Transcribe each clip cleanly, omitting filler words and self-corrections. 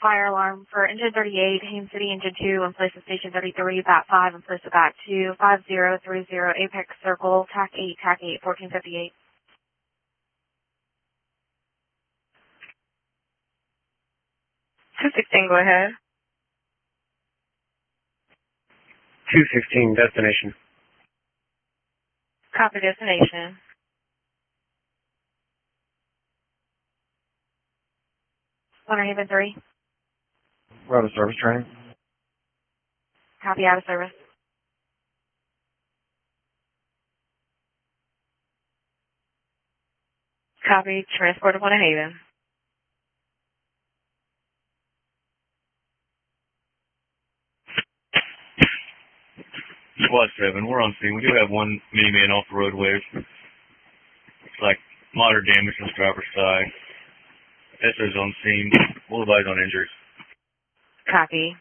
fire alarm for engine 38, Haines City engine 2, in place of station 33, bat 5, in place of bat 2, 5030 Apex Circle, TAC 8, 1458. 216, go ahead. 216, destination. Copy destination. Winter Haven 3. We're out of service training. Copy, out of service. Copy, transport to Winter Haven. Squad 7, we're on scene. We do have one miniman off the roadway. It's like moderate damage on the driver's side. SO's on scene. We'll advise on injuries. Copy.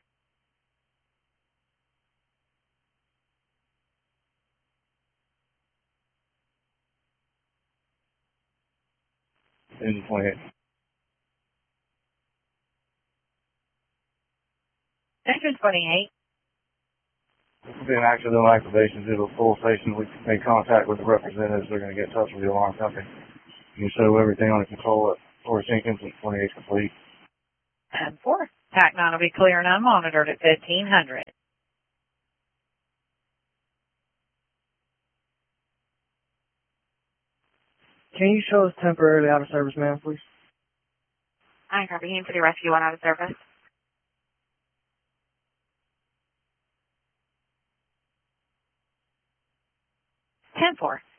Engine 28. Engine 28. Being accidental activations due to a full station, we made contact with the representatives. They're going to get in touch with the alarm company. You show everything under control at Forest Jenkins and 28 complete. 10-4. TAC 9 will be clear and unmonitored at 1500. Can you show us temporarily out of service, ma'am, please? I copy, Haines City Rescue 1 out of service. Ten four.